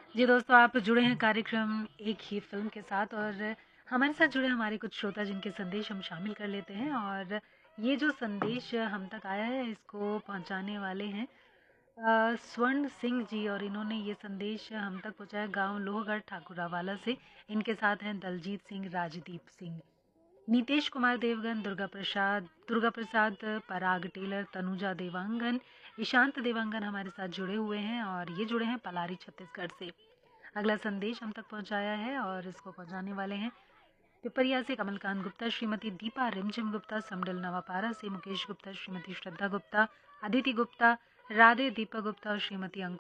जी दोस्तों, आप जुड़े हैं कार्यक्रम एक ही फ़िल्म के साथ और हमारे साथ जुड़े हमारे कुछ श्रोता जिनके संदेश हम शामिल कर लेते हैं और ये जो संदेश हम तक आया है इसको पहुंचाने वाले हैं स्वर्ण सिंह जी और इन्होंने ये संदेश हम तक पहुंचाया गांव लोहगढ़ ठाकुरावाला से। इनके साथ हैं दलजीत सिंह, राजदीप सिंह, नीतेश कुमार देवगन, दुर्गा प्रसाद पराग टेलर, तनुजा देवांगन, ईशांत देवांगन हमारे साथ जुड़े हुए हैं और ये जुड़े हैं पलारी छत्तीसगढ़ से। अगला संदेश हम तक पहुंचाया है और इसको पहुंचाने वाले हैं पिपरिया से कमलकांत गुप्ता, श्रीमती दीपा रिमझिम गुप्ता, समडल नवापारा से मुकेश गुप्ता, श्रीमती श्रद्धा गुप्ता, अदिति गुप्ता, राधे दीपक गुप्ता और श्रीमती